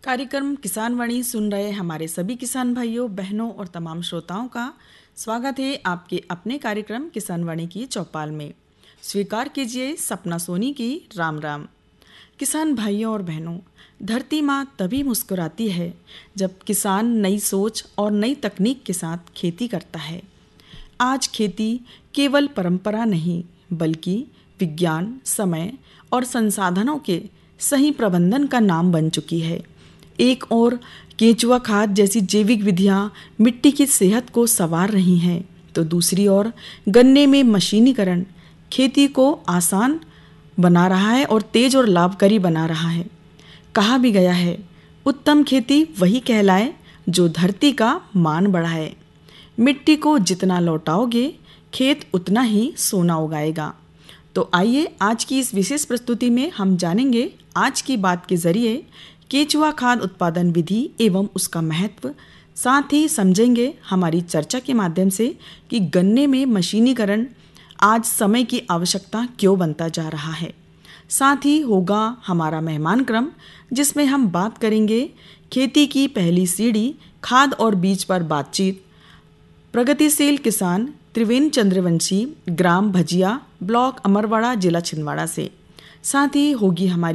कार्यक्रम किसान वाणी सुन रहे हमारे सभी किसान भाइयों बहनों और तमाम श्रोताओं का स्वागत है आपके अपने कार्यक्रम किसान वाणी की चौपाल में। स्वीकार कीजिए सपना सोनी की राम राम। किसान भाइयों और बहनों, धरती माँ तभी मुस्कुराती है जब किसान नई सोच और नई तकनीक के साथ खेती करता है। आज खेती केवल परंपरा नहीं बल्कि विज्ञान, समय और संसाधनों के सही प्रबंधन का नाम बन चुकी है। एक और केंचुआ खाद जैसी जैविक विधियां मिट्टी की सेहत को संवार रही हैं, तो दूसरी ओर गन्ने में मशीनीकरण खेती को आसान बना रहा है और तेज और लाभकारी बना रहा है। कहा भी गया है, उत्तम खेती वही कहलाए जो धरती का मान बढ़ाए। मिट्टी को जितना लौटाओगे खेत उतना ही सोना उगाएगा। तो आइए आज की इस विशेष प्रस्तुति में हम जानेंगे आज की बात के जरिए केंचुआ खाद उत्पादन विधि एवं उसका महत्व। साथ ही समझेंगे हमारी चर्चा के माध्यम से कि गन्ने में मशीनीकरण आज समय की आवश्यकता क्यों बनता जा रहा है। साथ ही होगा हमारा मेहमान क्रम जिसमें हम बात करेंगे खेती की पहली सीढ़ी खाद और बीज पर बातचीत। प्रगतिशील किसान त्रिवेंद्र चंद्रवंशी, ग्राम भजिया, ब्लॉक अमरवाड़ा, जिला छिंदवाड़ा से। साथ ही होगी हमारी